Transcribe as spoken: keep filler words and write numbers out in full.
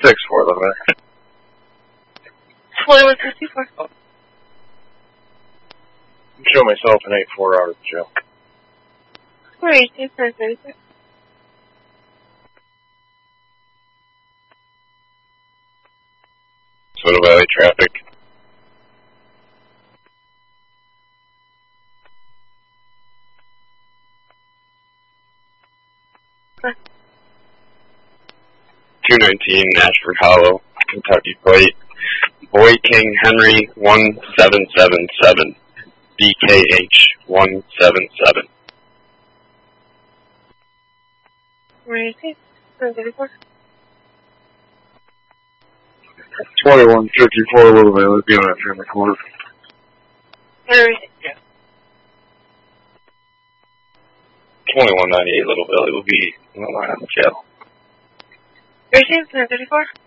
six four, Little Man. twenty-one fifty-four. I'm showing myself an eight four out of jail. four eighteen, four thirty-six. Soda Valley traffic. two nineteen Ashford Hollow, Kentucky plate. Boy King Henry one seven seven seven. B K H one seven seven. four eighteen, four thirty-four. twenty-one fifty-four, Little Man. Let's be on that in the corner. Everything. Yeah. twenty-one ninety-eight, Little Billy will be in the line on the jail. thirteen, four thirty-four.